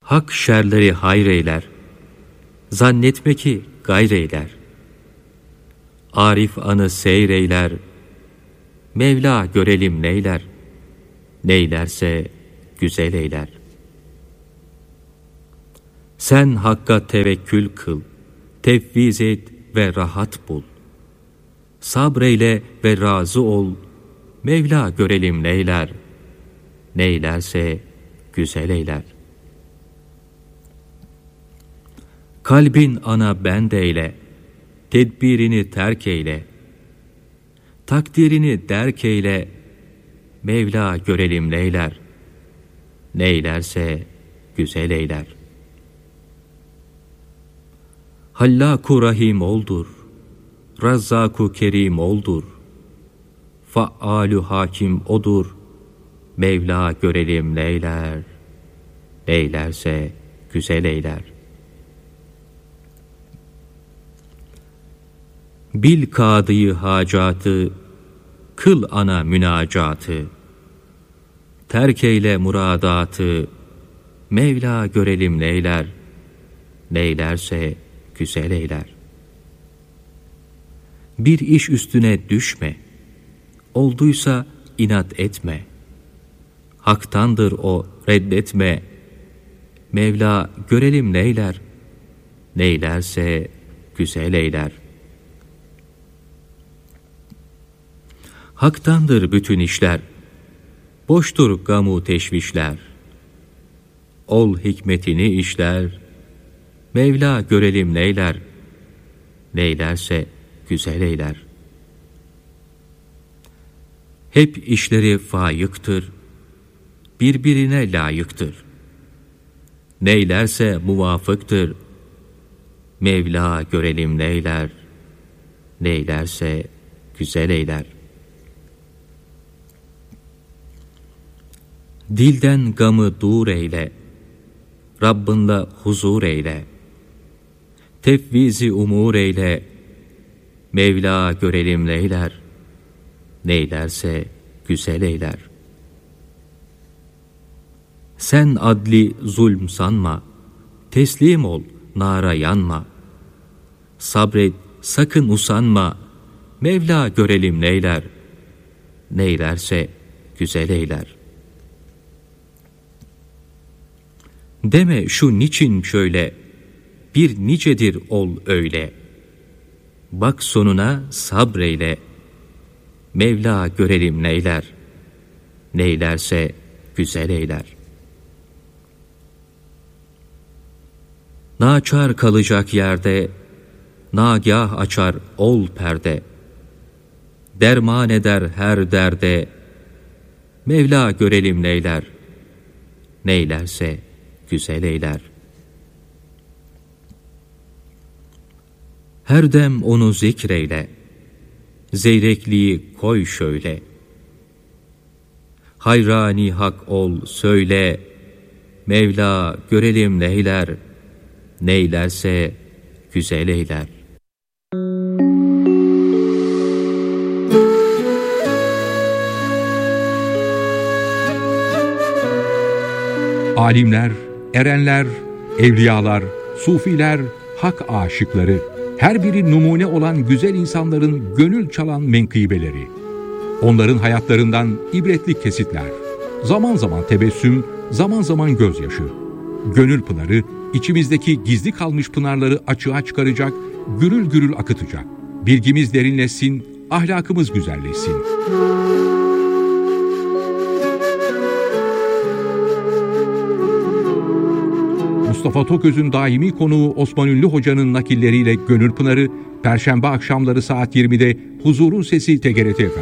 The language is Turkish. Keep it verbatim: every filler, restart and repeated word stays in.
Hak şerleri hayreyler, zannetme ki gayreyler. Arif anı seyreyler, Mevla görelim neyler, neylerse güzel eyler. Sen Hakk'a tevekkül kıl, tefviz et ve rahat bul. Sabreyle ve razı ol, Mevla görelim neyler, neylerse güzel eyler. Kalbin ana bendeyle, tedbirini terk eyle. Takdirini derk eyle, Mevla görelim neyler, neylerse güzel eyler. Hallâku Rahim oldur, Razzâku Kerim oldur. Fa'alü Hakim odur, Mevla görelim neyler, neylerse güzel eyler. Bil kadıyı hacatı, kıl ana münacatı. Terk eyle muradatı, Mevla görelim neyler, neylerse güzel eyler. Bir iş üstüne düşme, olduysa inat etme. Haktandır o, reddetme. Mevla görelim neyler, neylerse güzel eyler. Haktandır bütün işler, boştur gamu teşvişler. Ol hikmetini işler, Mevla görelim neyler, neylerse güzel eyler. Hep işleri faiktir, birbirine layıktır. Neylerse muvafıktır, Mevla görelim neyler, neylerse güzel eyler. Dilden gamı dur eyle, Rabbinle huzur eyle. Tefvizi umur eyle, Mevla görelim neyler, neylerse güzel eyler. Sen adli zulm sanma, teslim ol, nara yanma. Sabret, sakın usanma, Mevla görelim neyler, neylerse güzel eyler. Deme şu niçin şöyle, bir nicedir ol öyle. Bak sonuna sabreyle, Mevla görelim neyler, neylerse güzel eyler. Naçar kalacak yerde, nagah açar ol perde. Derman eder her derde, Mevla görelim neyler, neylerse güzel eyler. Her dem onu zikreyle, zeyrekliği koy şöyle. Hayrani hak ol söyle, Mevla görelim neyler, neylerse güzel eyler. Alimler, erenler, evliyalar, sufiler, hak aşıkları, her biri numune olan güzel insanların gönül çalan menkıbeleri. Onların hayatlarından ibretli kesitler. Zaman zaman tebessüm, zaman zaman gözyaşı. Gönül pınarı, içimizdeki gizli kalmış pınarları açığa çıkaracak, gürül gürül akıtacak. Bilgimiz derinleşsin, ahlakımız güzelleşsin. Mustafa Toköz'ün daimi konuğu Osman Ünlü Hoca'nın nakilleriyle Gönül Pınarı, Perşembe akşamları saat yirmide Huzurun Sesi T G R T F M'de.